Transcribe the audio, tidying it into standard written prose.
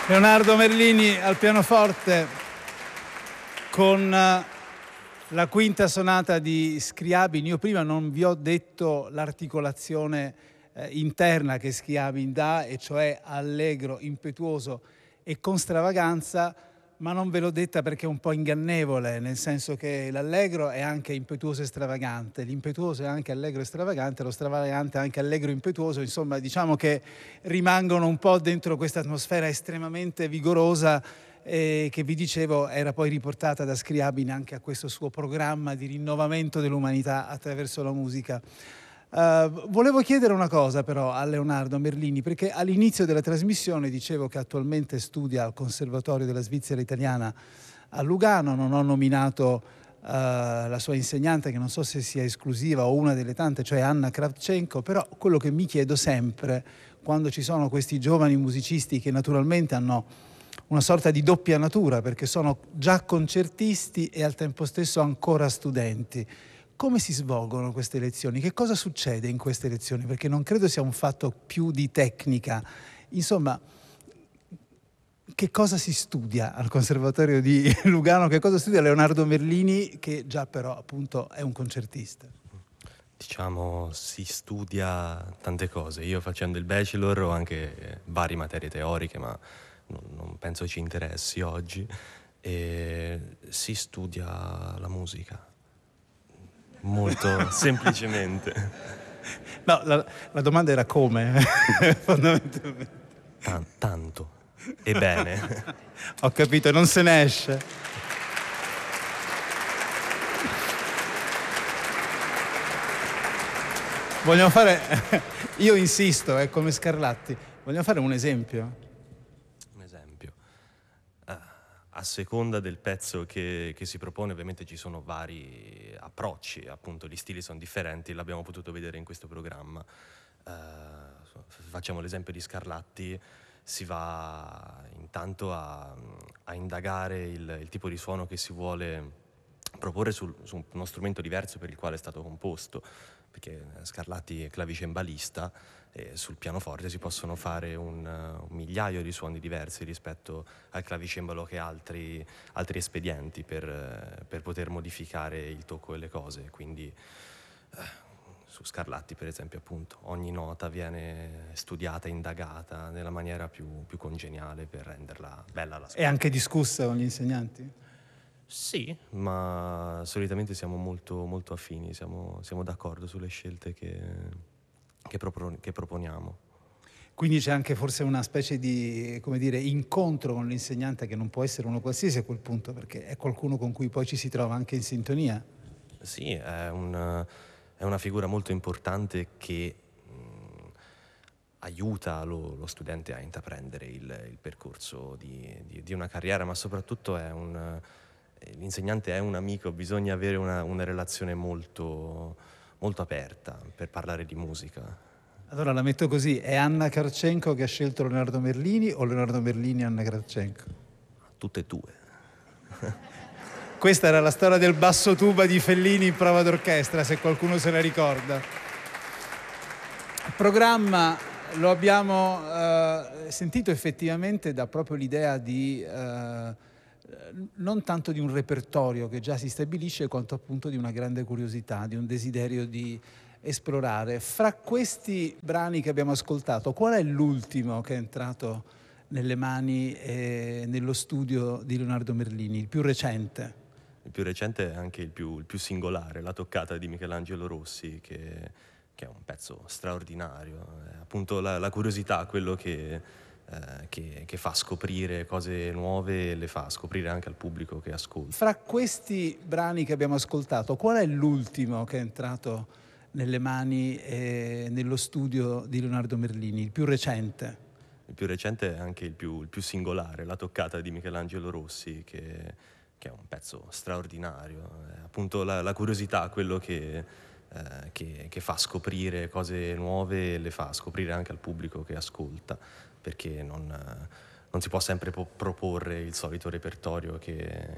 Leonardo Merlini al pianoforte con la quinta sonata di Scriabin. Io prima non vi ho detto l'articolazione interna che Scriabin dà, e cioè allegro, impetuoso e con stravaganza, ma non ve l'ho detta perché è un po' ingannevole, nel senso che l'allegro è anche impetuoso e stravagante, l'impetuoso è anche allegro e stravagante, lo stravagante è anche allegro e impetuoso. Insomma, diciamo che rimangono un po' dentro questa atmosfera estremamente vigorosa che vi dicevo era poi riportata da Scriabin anche a questo suo programma di rinnovamento dell'umanità attraverso la musica. Volevo chiedere una cosa però a Leonardo Merlini, perché all'inizio della trasmissione dicevo che attualmente studia al Conservatorio della Svizzera Italiana a Lugano. Non ho nominato la sua insegnante, che non so se sia esclusiva o una delle tante, cioè Anna Kravchenko, però quello che mi chiedo sempre quando ci sono questi giovani musicisti che naturalmente hanno una sorta di doppia natura, perché sono già concertisti e al tempo stesso ancora studenti, come si svolgono queste lezioni? Che cosa succede in queste lezioni? Perché non credo sia un fatto più di tecnica. Insomma, che cosa si studia al Conservatorio di Lugano? Che cosa studia Leonardo Merlini, che già però appunto è un concertista? Diciamo, si studia tante cose. Io facendo il bachelor ho anche varie materie teoriche, ma non penso ci interessi oggi. E si studia la musica. Molto semplicemente. No, la domanda era come, fondamentalmente. Tanto. E bene. Ho capito, non se ne esce. Vogliamo fare, io insisto, come Scarlatti, vogliamo fare un esempio? Un esempio. A seconda del pezzo che si propone, ovviamente ci sono vari approcci, appunto gli stili sono differenti, l'abbiamo potuto vedere in questo programma. Facciamo l'esempio di Scarlatti, si va intanto a indagare il tipo di suono che si vuole proporre su uno strumento diverso per il quale è stato composto, perché Scarlatti è clavicembalista e sul pianoforte si possono fare un migliaio di suoni diversi rispetto al clavicembalo che ha altri espedienti per poter modificare il tocco e le cose. Quindi su Scarlatti, per esempio, appunto, ogni nota viene studiata, indagata nella maniera più congeniale per renderla bella alla scuola. E anche discussa con gli insegnanti? Sì, ma solitamente siamo molto, molto affini, siamo d'accordo sulle scelte che proponiamo. Quindi c'è anche forse una specie di, come dire, incontro con l'insegnante, che non può essere uno qualsiasi a quel punto, perché è qualcuno con cui poi ci si trova anche in sintonia. Sì, è una figura molto importante che aiuta lo studente a intraprendere il percorso di una carriera, ma soprattutto l'insegnante è un amico, bisogna avere una relazione molto, molto aperta per parlare di musica. Allora la metto così: è Anna Kravchenko che ha scelto Leonardo Merlini o Leonardo Merlini e Anna Kravchenko? Tutte e due. Questa era la storia del basso tuba di Fellini in prova d'orchestra, se qualcuno se la ricorda. Il programma lo abbiamo sentito effettivamente da proprio l'idea di non tanto di un repertorio che già si stabilisce, quanto appunto di una grande curiosità, di un desiderio di esplorare. Fra questi brani che abbiamo ascoltato, qual è l'ultimo che è entrato nelle mani e nello studio di Leonardo Merlini, il più recente? Il più recente è anche il più singolare, La toccata di Michelangelo Rossi, che è un pezzo straordinario. È appunto la curiosità, quello che fa scoprire cose nuove e le fa scoprire anche al pubblico che ascolta. Fra questi brani che abbiamo ascoltato, qual è l'ultimo che è entrato nelle mani e nello studio di Leonardo Merlini, il più recente? Il più recente è anche il più singolare, La toccata di Michelangelo Rossi, che è un pezzo straordinario. È appunto la curiosità, quello che fa scoprire cose nuove e le fa scoprire anche al pubblico che ascolta, perché non si può sempre proporre il solito repertorio che